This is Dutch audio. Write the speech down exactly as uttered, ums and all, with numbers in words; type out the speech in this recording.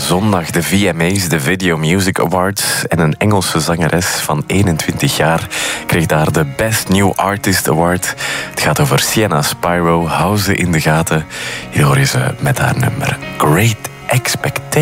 zondag de V M A's, de Video Music Awards. En een Engelse zangeres van eenentwintig jaar kreeg daar de Best New Artist Award. Het gaat over Sienna Spyro. Hou ze in de gaten. Hier hoor je ze met haar nummer Great Expectations.